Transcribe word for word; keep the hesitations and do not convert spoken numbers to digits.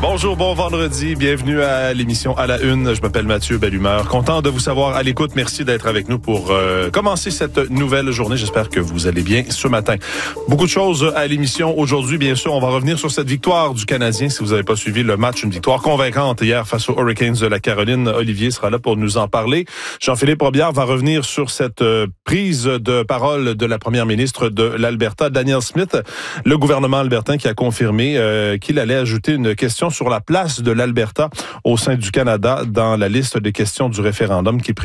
Bonjour, bon vendredi, bienvenue à l'émission À la Une. Je m'appelle Mathieu Bellumeur, content de vous savoir à l'écoute. Merci d'être avec nous pour euh, commencer cette nouvelle journée. J'espère que vous allez bien ce matin. Beaucoup de choses à l'émission aujourd'hui. Bien sûr, on va revenir sur cette victoire du Canadien. Si vous n'avez pas suivi le match, une victoire convaincante hier face aux Hurricanes de la Caroline. Olivier sera là pour nous en parler. Jean-Philippe Robillard va revenir sur cette euh, prise de parole de la première ministre de l'Alberta, Danielle Smith, le gouvernement albertain qui a confirmé euh, qu'il allait ajouter une question sur la place de l'Alberta au sein du Canada dans la liste des questions du référendum qui